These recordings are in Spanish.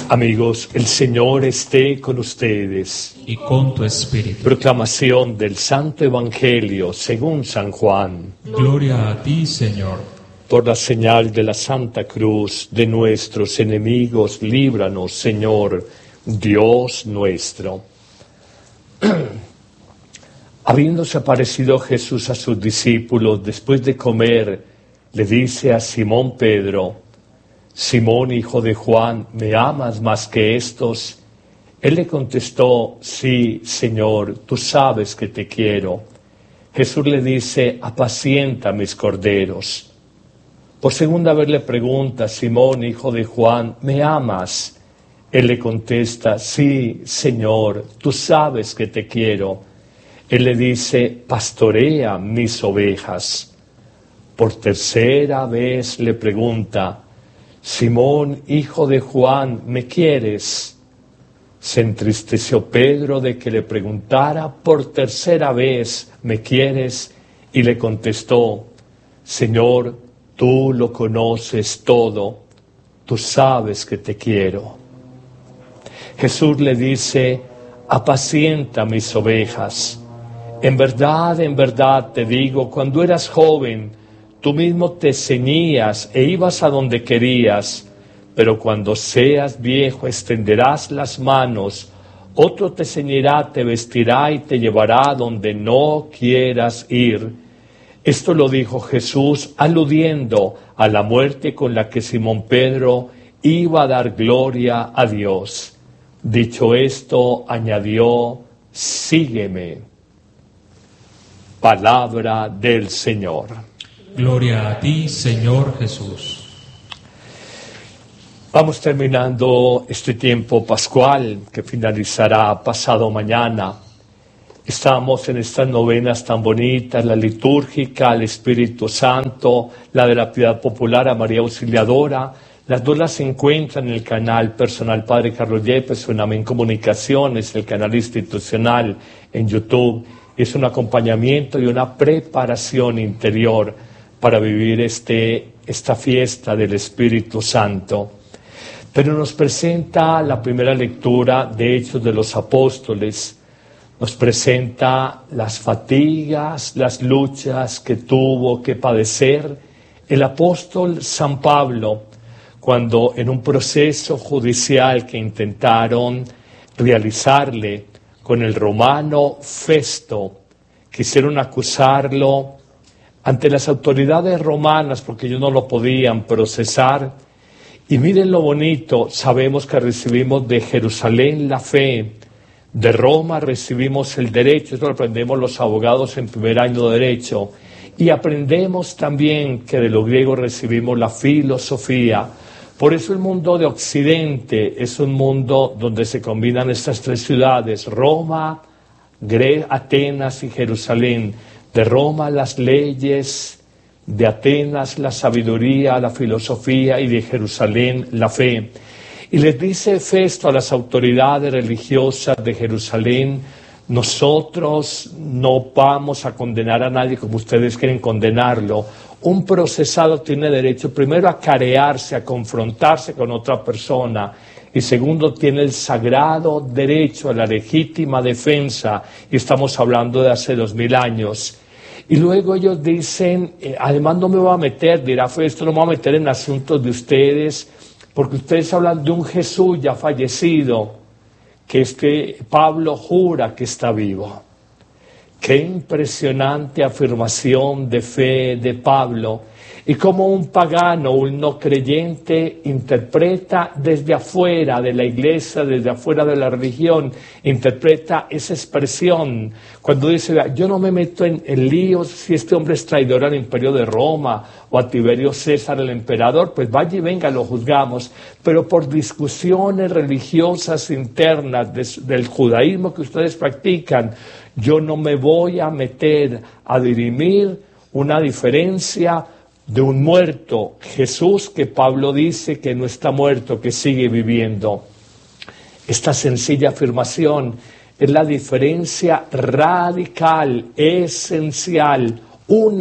Amigos, el Señor esté con ustedes. Y con tu espíritu. Proclamación del Santo Evangelio según San Juan. Gloria a ti, Señor. Por la señal de la Santa Cruz de nuestros enemigos, líbranos, Señor, Dios nuestro. Habiéndose aparecido Jesús a sus discípulos después de comer, le dice a Simón Pedro: Simón, hijo de Juan, ¿me amas más que estos? Él le contestó: sí, Señor, tú sabes que te quiero. Jesús le dice: apacienta mis corderos. Por segunda vez le pregunta: Simón, hijo de Juan, ¿me amas? Él le contesta: sí, Señor, tú sabes que te quiero. Él le dice: pastorea mis ovejas. Por tercera vez le pregunta: Simón, hijo de Juan, ¿me quieres? Se entristeció Pedro de que le preguntara por tercera vez: ¿me quieres? Y le contestó: Señor, tú lo conoces todo, tú sabes que te quiero. Jesús le dice: apacienta mis ovejas. En verdad te digo, cuando eras joven, tú mismo te ceñías e ibas a donde querías, pero cuando seas viejo extenderás las manos, otro te ceñirá, te vestirá y te llevará donde no quieras ir. Esto lo dijo Jesús aludiendo a la muerte con la que Simón Pedro iba a dar gloria a Dios. Dicho esto, añadió: sígueme. Palabra del Señor. Gloria a ti, Señor Jesús. Vamos terminando este tiempo pascual que finalizará pasado mañana. Estamos en estas novenas tan bonitas, la litúrgica al Espíritu Santo, la de la piedad popular a María Auxiliadora. Las dos las encuentran en el canal personal Padre Carlos Yepes o en Amén Comunicaciones, el canal institucional en YouTube. Es un acompañamiento y una preparación interior para vivir esta fiesta del Espíritu Santo. Pero nos presenta la primera lectura de Hechos de los Apóstoles, nos presenta las fatigas, las luchas que tuvo que padecer el apóstol San Pablo, cuando en un proceso judicial que intentaron realizarle con el romano Festo, quisieron acusarlo ante las autoridades romanas porque ellos no lo podían procesar. Y miren lo bonito, sabemos que recibimos de Jerusalén la fe, de Roma recibimos el derecho, esto lo aprendemos los abogados en primer año de Derecho, y aprendemos también que de los griegos recibimos la filosofía. Por eso el mundo de Occidente es un mundo donde se combinan estas tres ciudades, Roma, Atenas y Jerusalén. De Roma las leyes, de Atenas la sabiduría, la filosofía y de Jerusalén la fe. Y les dice Festo a las autoridades religiosas de Jerusalén: nosotros no vamos a condenar a nadie como ustedes quieren condenarlo. Un procesado tiene derecho primero a carearse, a confrontarse con otra persona, y segundo tiene el sagrado derecho a la legítima defensa, y estamos hablando de hace 2000 años. Y luego ellos dicen, además no me voy a meter, dirá Festo, no me voy a meter en asuntos de ustedes, porque ustedes hablan de un Jesús ya fallecido, que es que Pablo jura que está vivo. Qué impresionante afirmación de fe de Pablo, y cómo un pagano, un no creyente, interpreta desde afuera de la iglesia, desde afuera de la religión, interpreta esa expresión cuando dice: yo no me meto en líos si este hombre es traidor al imperio de Roma o a Tiberio César el emperador, pues vaya y venga, lo juzgamos, pero por discusiones religiosas internas del judaísmo que ustedes practican, yo no me voy a meter a dirimir una diferencia de un muerto, Jesús, que Pablo dice que no está muerto, que sigue viviendo. Esta sencilla afirmación es la diferencia radical, esencial,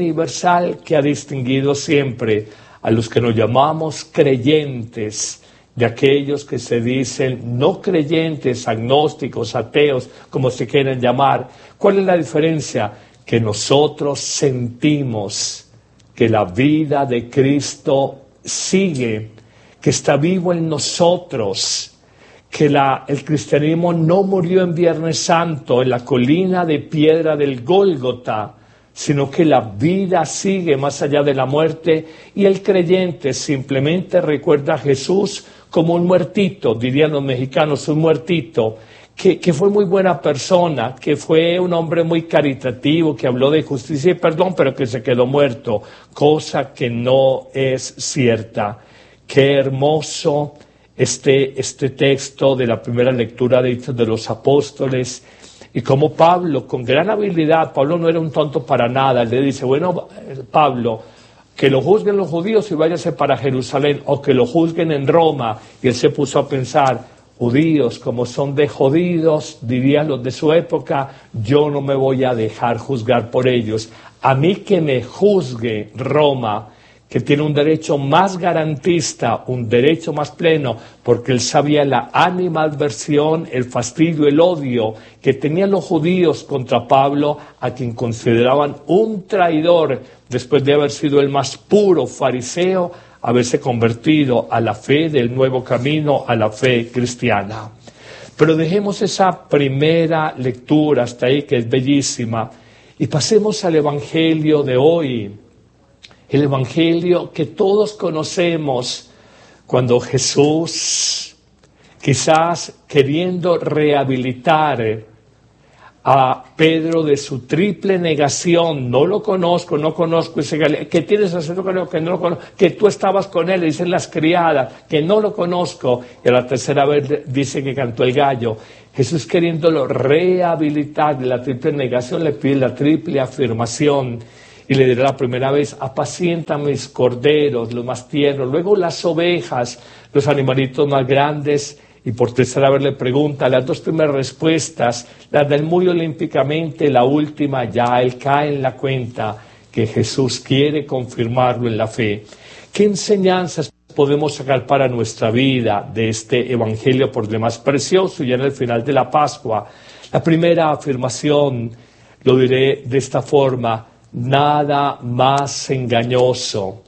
universal que ha distinguido siempre a los que nos llamamos creyentes, de aquellos que se dicen no creyentes, agnósticos, ateos, como se quieran llamar. ¿Cuál es la diferencia? Que nosotros sentimos que la vida de Cristo sigue, que está vivo en nosotros, que el cristianismo no murió en Viernes Santo, en la colina de piedra del Gólgota, sino que la vida sigue más allá de la muerte, y el creyente simplemente recuerda a Jesús como un muertito, dirían los mexicanos, un muertito, que fue muy buena persona, que fue un hombre muy caritativo, que habló de justicia y perdón, pero que se quedó muerto, cosa que no es cierta. Qué hermoso este texto de la primera lectura de Hechos de los Apóstoles, y como Pablo, con gran habilidad, Pablo no era un tonto para nada, le dice, bueno, Pablo, que lo juzguen los judíos y váyase para Jerusalén, o que lo juzguen en Roma. Y él se puso a pensar, judíos, como son de jodidos, dirían los de su época, yo no me voy a dejar juzgar por ellos. A mí que me juzgue Roma, que tiene un derecho más garantista, un derecho más pleno, porque él sabía la animadversión, el fastidio, el odio que tenían los judíos contra Pablo, a quien consideraban un traidor después de haber sido el más puro fariseo, haberse convertido a la fe del nuevo camino, a la fe cristiana. Pero dejemos esa primera lectura hasta ahí, que es bellísima, y pasemos al Evangelio de hoy. El Evangelio que todos conocemos, cuando Jesús, quizás queriendo rehabilitar a Pedro de su triple negación, no lo conozco, no conozco ese Galileo, que tienes acento con que no lo conozco, que tú estabas con él, dicen las criadas, que no lo conozco, y a la tercera vez dice que cantó el gallo. Jesús, queriéndolo rehabilitar de la triple negación, le pide la triple afirmación. Y le dirá la primera vez, apacienta mis corderos, los más tiernos, luego las ovejas, los animalitos más grandes, y por tercera vez le pregunta, las dos primeras respuestas, las del muy olímpicamente, la última ya, él cae en la cuenta que Jesús quiere confirmarlo en la fe. ¿Qué enseñanzas podemos sacar para nuestra vida de este Evangelio por demás precioso ya en el final de la Pascua? La primera afirmación, lo diré de esta forma, nada más engañoso,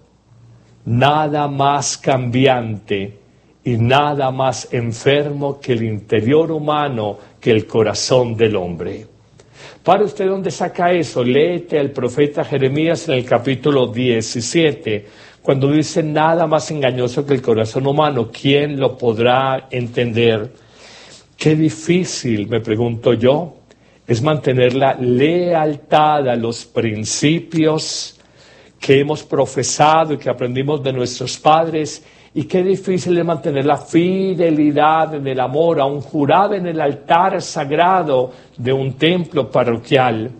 nada más cambiante y nada más enfermo que el interior humano, que el corazón del hombre. ¿Para usted dónde saca eso? Léete al profeta Jeremías en el capítulo 17, cuando dice nada más engañoso que el corazón humano. ¿Quién lo podrá entender? Qué difícil, me pregunto yo, es mantener la lealtad a los principios que hemos profesado y que aprendimos de nuestros padres, y qué difícil es mantener la fidelidad en el amor, aun jurada en el altar sagrado de un templo parroquial.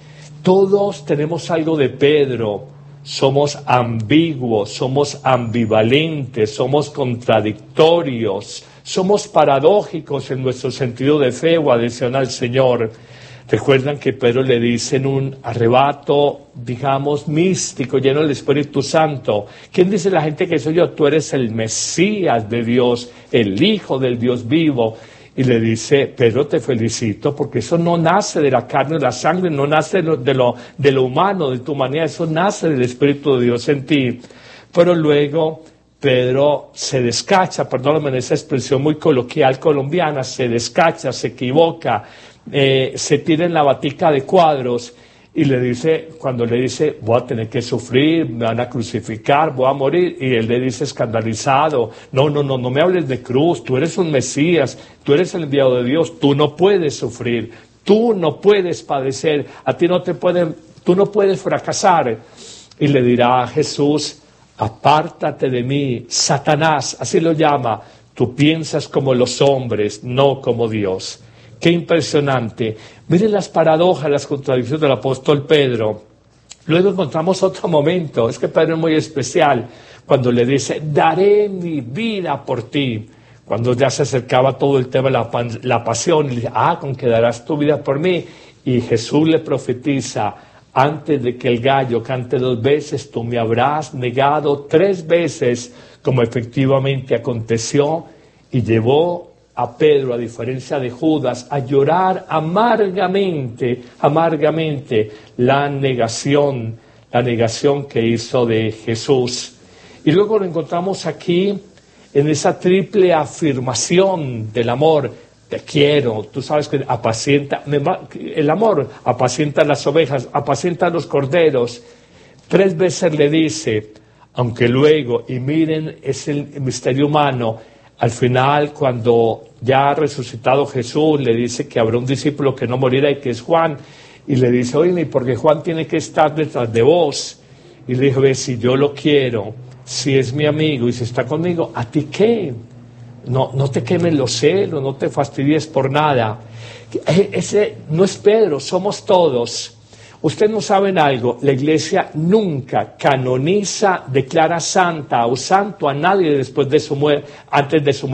Todos tenemos algo de Pedro, somos ambiguos, somos ambivalentes, somos contradictorios, somos paradójicos en nuestro sentido de fe o adhesión al Señor. Recuerdan que Pedro le dice en un arrebato, digamos, místico, lleno del Espíritu Santo, ¿quién dice la gente que soy yo? Tú eres el Mesías de Dios, el Hijo del Dios vivo. Y le dice, Pedro, te felicito, porque eso no nace de la carne o de la sangre, no nace de lo humano, de tu humanidad, eso nace del Espíritu de Dios en ti. Pero luego Pedro se descacha, perdóname en esa expresión muy coloquial colombiana, se descacha, se equivoca, se tira en la batica de cuadros y le dice, cuando le dice, voy a tener que sufrir, me van a crucificar, voy a morir, y él le dice escandalizado, no me hables de cruz, tú eres un Mesías, tú eres el enviado de Dios, tú no puedes sufrir, tú no puedes padecer, tú no puedes fracasar. Y le dirá a Jesús, apártate de mí, Satanás, así lo llama, tú piensas como los hombres, no como Dios. Qué impresionante. Miren las paradojas, las contradicciones del apóstol Pedro. Luego encontramos otro momento, es que Pedro es muy especial, cuando le dice, daré mi vida por ti. Cuando ya se acercaba todo el tema de la pasión, y le dice, con que darás tu vida por mí. Y Jesús le profetiza, antes de que el gallo cante 2 veces, tú me habrás negado 3 veces, como efectivamente aconteció, y llevó a Pedro, a diferencia de Judas, a llorar amargamente la negación que hizo de Jesús. Y luego lo encontramos aquí en esa triple afirmación del amor. Te quiero, tú sabes que el amor apacienta las ovejas, apacienta los corderos. 3 veces le dice, aunque luego, y miren, es el misterio humano, al final cuando ya ha resucitado Jesús, le dice que habrá un discípulo que no morirá y que es Juan, y le dice, oye, porque Juan tiene que estar detrás de vos. Y le dijo, ve, si yo lo quiero, si es mi amigo y si está conmigo, ¿a ti qué? No te quemen los celos, no te fastidies por nada. Ese no es Pedro, somos todos. Ustedes no saben algo, la Iglesia nunca canoniza, declara santa o santo a nadie después de su muerte, antes de su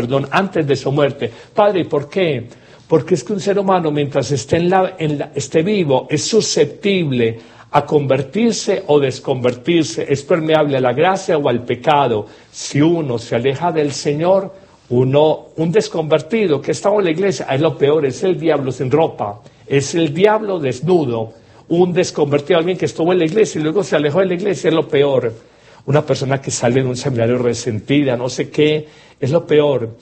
muerte. Padre, ¿por qué? Porque es que un ser humano, mientras esté vivo, es susceptible a convertirse o desconvertirse, es permeable a la gracia o al pecado. Si uno se aleja del Señor, un desconvertido que estaba en la iglesia, es lo peor, es el diablo sin ropa, es el diablo desnudo. Un desconvertido, alguien que estuvo en la iglesia y luego se alejó de la iglesia, es lo peor. Una persona que sale de un seminario resentida, no sé qué, es lo peor.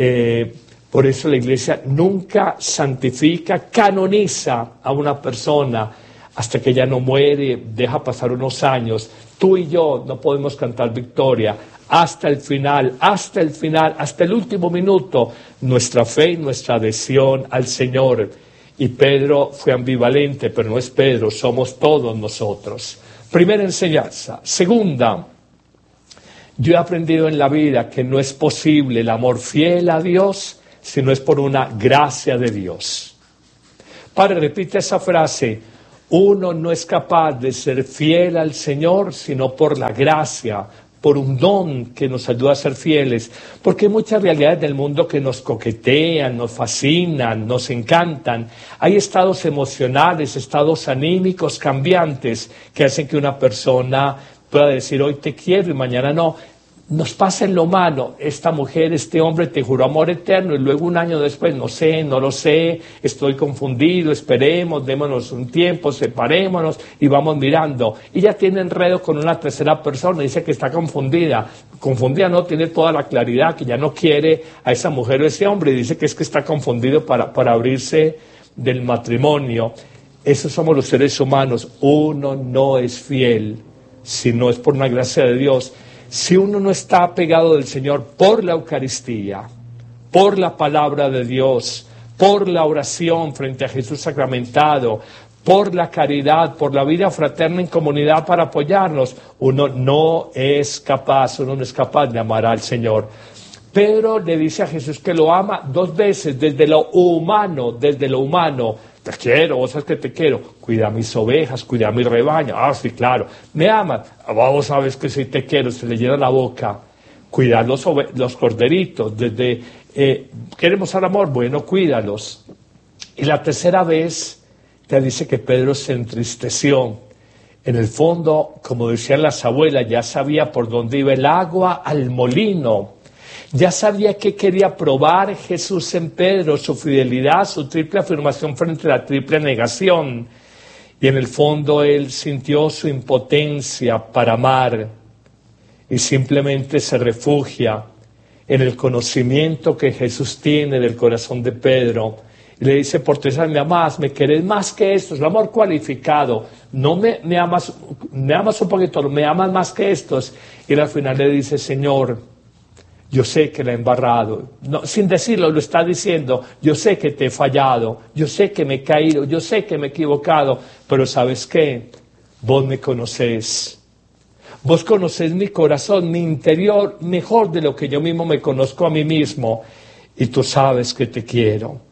Por eso la iglesia nunca santifica, canoniza a una persona hasta que ella no muere, deja pasar unos años. Tú y yo no podemos cantar victoria hasta el final, hasta el último minuto, nuestra fe y nuestra adhesión al Señor. Y Pedro fue ambivalente, pero no es Pedro, somos todos nosotros. Primera enseñanza. Segunda, yo he aprendido en la vida que no es posible el amor fiel a Dios si no es por una gracia de Dios. Padre, repite esa frase. Uno no es capaz de ser fiel al Señor sino por la gracia, por un don que nos ayuda a ser fieles, porque hay muchas realidades del mundo que nos coquetean, nos fascinan, nos encantan. Hay estados emocionales, estados anímicos cambiantes que hacen que una persona pueda decir hoy te quiero y mañana no. Nos pasa en lo humano, esta mujer, este hombre te juró amor eterno y luego un año después, no lo sé, estoy confundido, esperemos, démonos un tiempo, separémonos y vamos mirando. Y ya tiene enredo con una tercera persona, dice que está confundida no, tiene toda la claridad, que ya no quiere a esa mujer o ese hombre y dice que es que está confundido para abrirse del matrimonio. Esos somos los seres humanos, uno no es fiel si no es por una gracia de Dios. Si uno no está apegado del Señor por la Eucaristía, por la palabra de Dios, por la oración frente a Jesús sacramentado, por la caridad, por la vida fraterna en comunidad para apoyarnos, uno no es capaz de amar al Señor. Pedro le dice a Jesús que lo ama 2 veces, desde lo humano. Te quiero, vos sabes que te quiero. Cuida mis ovejas, cuida mi rebaño. Ah, sí, claro. ¿Me amas? Vos sabes que sí te quiero. Se le llena la boca. Cuidar los corderitos. ¿Queremos al amor? Bueno, cuídalos. Y la tercera vez te dice que Pedro se entristeció. En el fondo, como decían las abuelas, ya sabía por dónde iba el agua al molino. Ya sabía que quería probar Jesús en Pedro, su fidelidad, su triple afirmación frente a la triple negación. Y en el fondo él sintió su impotencia para amar y simplemente se refugia en el conocimiento que Jesús tiene del corazón de Pedro. Y le dice, por 3 años me amás, me querés más que estos, el amor cualificado. No me amas un poquito, me amas más que estos. Y al final le dice, Señor, yo sé que la he embarrado, no, sin decirlo lo está diciendo, yo sé que te he fallado, yo sé que me he caído, yo sé que me he equivocado, pero ¿sabes qué? Vos me conocés, vos conocés mi corazón, mi interior, mejor de lo que yo mismo me conozco a mí mismo, y tú sabes que te quiero,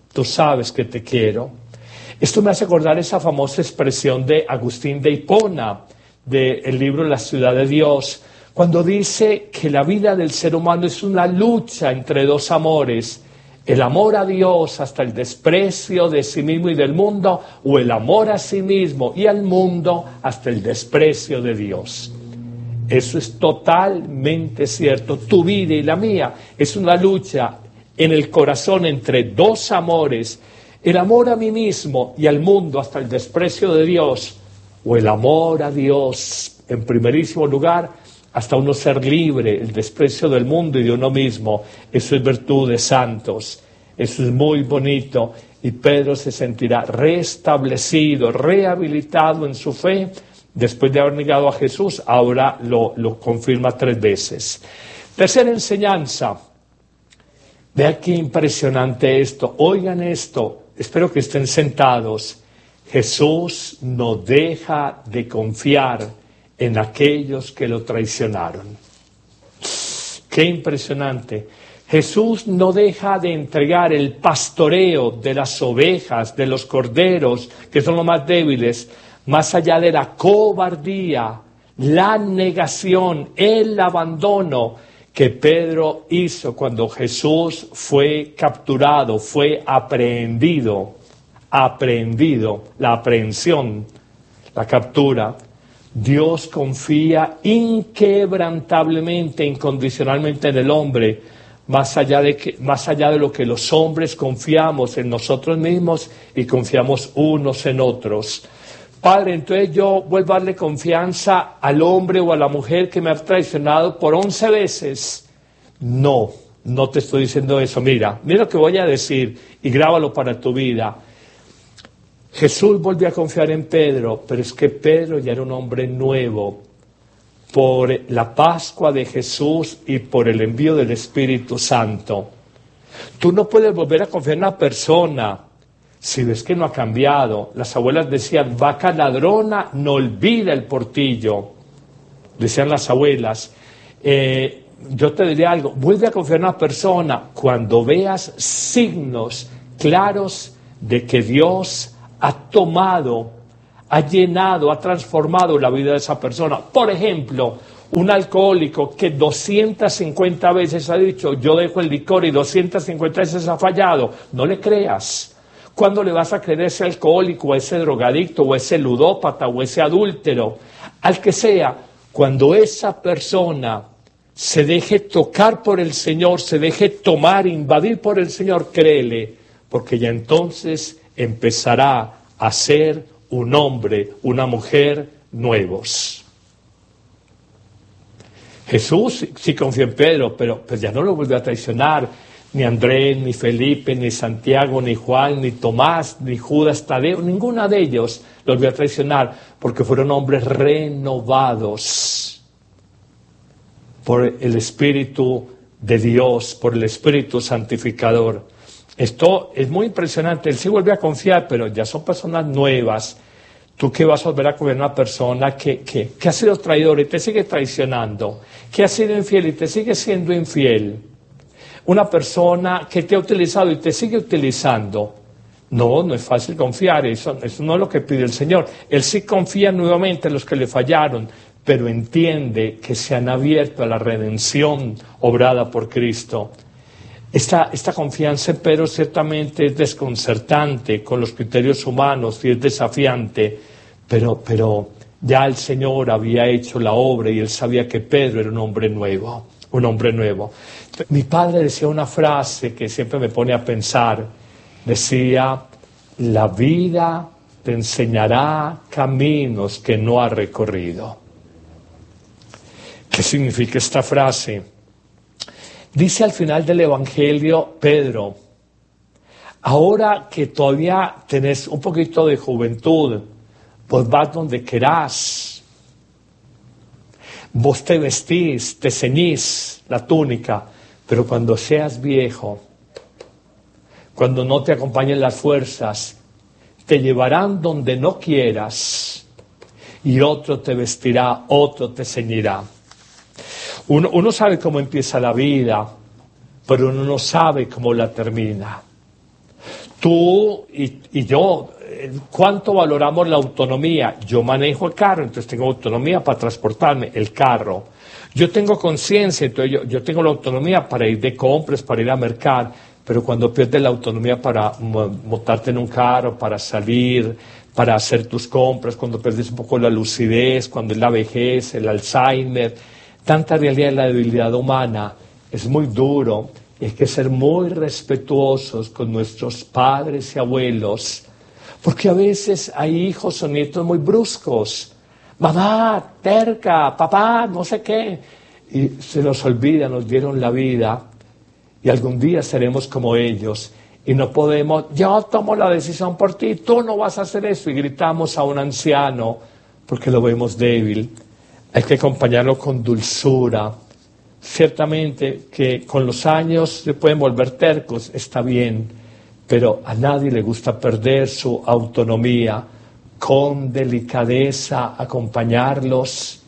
Esto me hace acordar esa famosa expresión de Agustín de Hipona, del libro La ciudad de Dios, cuando dice que la vida del ser humano es una lucha entre 2 amores, el amor a Dios hasta el desprecio de sí mismo y del mundo, o el amor a sí mismo y al mundo hasta el desprecio de Dios. Eso es totalmente cierto. Tu vida y la mía es una lucha en el corazón entre dos amores, el amor a mí mismo y al mundo hasta el desprecio de Dios, o el amor a Dios en primerísimo lugar hasta uno ser libre, el desprecio del mundo y de uno mismo. Eso es virtud de santos, eso es muy bonito, y Pedro se sentirá restablecido, rehabilitado en su fe. Después de haber negado a Jesús, ahora lo confirma 3 veces. Tercera enseñanza. Vean qué impresionante esto. Oigan esto. Espero que estén sentados. Jesús no deja de confiar en aquellos que lo traicionaron. Qué impresionante. Jesús no deja de entregar el pastoreo de las ovejas, de los corderos, que son los más débiles, más allá de la cobardía, la negación, el abandono que Pedro hizo cuando Jesús fue capturado, fue aprehendido, la aprehensión, la captura. Dios confía inquebrantablemente, incondicionalmente en el hombre, más allá de lo que los hombres confiamos en nosotros mismos y confiamos unos en otros. Padre, entonces yo vuelvo a darle confianza al hombre o a la mujer que me ha traicionado por 11 veces. No te estoy diciendo eso. Mira lo que voy a decir y grábalo para tu vida. Jesús volvió a confiar en Pedro, pero es que Pedro ya era un hombre nuevo por la Pascua de Jesús y por el envío del Espíritu Santo. Tú no puedes volver a confiar en una persona si ves que no ha cambiado. Las abuelas decían, vaca ladrona no olvida el portillo, decían las abuelas. Yo te diré algo, vuelve a confiar en una persona cuando veas signos claros de que Dios ha tomado, ha llenado, ha transformado la vida de esa persona. Por ejemplo, un alcohólico que 250 veces ha dicho, yo dejo el licor, y 250 veces ha fallado, no le creas. ¿Cuándo le vas a creer a ese alcohólico, o a ese drogadicto, o a ese ludópata, o a ese adúltero? Al que sea, cuando esa persona se deje tocar por el Señor, se deje tomar, invadir por el Señor, créele, porque ya entonces empezará a ser un hombre, una mujer nuevos. Jesús sí confió en Pedro, pero ya no lo volvió a traicionar. Ni Andrés, ni Felipe, ni Santiago, ni Juan, ni Tomás, ni Judas Tadeo, ninguna de ellos los volvió a traicionar, porque fueron hombres renovados por el Espíritu de Dios, por el Espíritu Santificador. Esto es muy impresionante. Él sí vuelve a confiar, pero ya son personas nuevas. ¿Tú qué vas a volver a confiar en una persona que ha sido traidor y te sigue traicionando? Que ha sido infiel y te sigue siendo infiel. Una persona que te ha utilizado y te sigue utilizando. No es fácil confiar, eso no es lo que pide el Señor. Él sí confía nuevamente en los que le fallaron, pero entiende que se han abierto a la redención obrada por Cristo. Esta confianza en Pedro ciertamente es desconcertante con los criterios humanos y es desafiante, pero ya el Señor había hecho la obra y él sabía que Pedro era un hombre nuevo. Mi padre decía una frase que siempre me pone a pensar. Decía, la vida te enseñará caminos que no has recorrido. ¿Qué significa esta frase? Dice al final del Evangelio Pedro, ahora que todavía tenés un poquito de juventud, vos vas donde querás. Vos te vestís, te ceñís la túnica, pero cuando seas viejo, cuando no te acompañen las fuerzas, te llevarán donde no quieras y otro te vestirá, otro te ceñirá. Uno sabe cómo empieza la vida, pero uno no sabe cómo la termina. Tú y yo, ¿cuánto valoramos la autonomía? Yo manejo el carro, entonces tengo autonomía para transportarme, el carro. Yo tengo conciencia, entonces yo tengo la autonomía para ir de compras, para ir a mercar, pero cuando pierdes la autonomía para montarte en un carro, para salir, para hacer tus compras, cuando pierdes un poco la lucidez, cuando es la vejez, el Alzheimer, tanta realidad de la debilidad humana, es muy duro. Hay que ser muy respetuosos con nuestros padres y abuelos, porque a veces hay hijos o nietos muy bruscos. Mamá, terca, papá, no sé qué. Y se nos olvida, nos dieron la vida y algún día seremos como ellos. Y no podemos, yo tomo la decisión por ti, tú no vas a hacer eso. Y gritamos a un anciano porque lo vemos débil. Hay que acompañarlo con dulzura. Ciertamente que con los años se pueden volver tercos, está bien, pero a nadie le gusta perder su autonomía. Con delicadeza acompañarlos,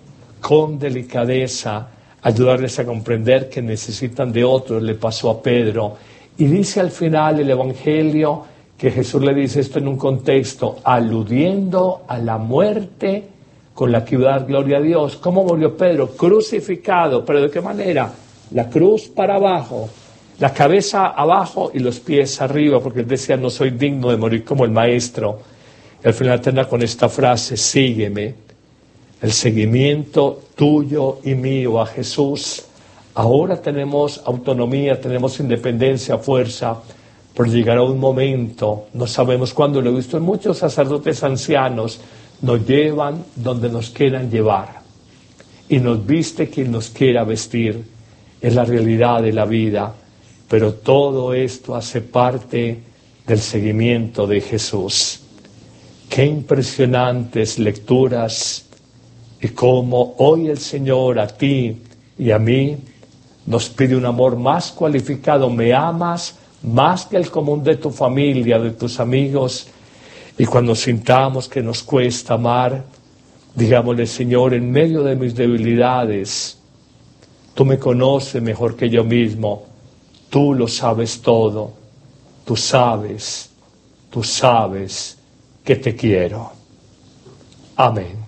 con delicadeza ayudarles a comprender que necesitan de otros. Le pasó a Pedro. Y dice al final el Evangelio que Jesús le dice esto en un contexto aludiendo a la muerte con la que iba a dar gloria a Dios. ¿Cómo murió Pedro? Crucificado. ¿Pero de qué manera? La cruz para abajo, la cabeza abajo y los pies arriba, porque él decía, no soy digno de morir como el Maestro. Y al final termina con esta frase, sígueme. El seguimiento tuyo y mío a Jesús. Ahora tenemos autonomía, tenemos independencia, fuerza, pero llegará un momento, no sabemos cuándo, lo he visto en muchos sacerdotes ancianos, nos llevan donde nos quieran llevar y nos viste quien nos quiera vestir. Es la realidad de la vida, pero todo esto hace parte del seguimiento de Jesús. Qué impresionantes lecturas y cómo hoy el Señor a ti y a mí nos pide un amor más cualificado. Me amas más que el común de tu familia, de tus amigos. Y cuando sintamos que nos cuesta amar, digámosle, Señor, en medio de mis debilidades, tú me conoces mejor que yo mismo, tú lo sabes todo, tú sabes que te quiero. Amén.